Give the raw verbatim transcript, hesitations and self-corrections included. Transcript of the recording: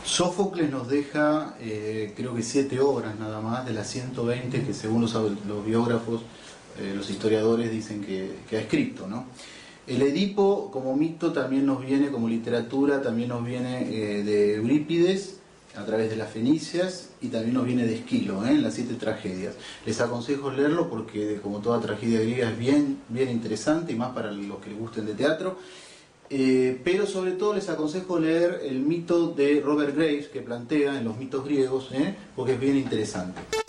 Sófocles nos deja, eh, creo que siete obras nada más, de las ciento veinte que según los, los biógrafos, eh, los historiadores dicen que, que ha escrito, ¿no? El Edipo como mito también nos viene, como literatura, también nos viene eh, de Eurípides, a través de las Fenicias, y también nos viene de Esquilo, ¿eh? En las siete tragedias. Les aconsejo leerlo porque, como toda tragedia griega, es bien, bien interesante, y más para los que les gusten de teatro. Eh, pero sobre todo les aconsejo leer el mito de Robert Graves que plantea en los mitos griegos, ¿eh? Porque es bien interesante.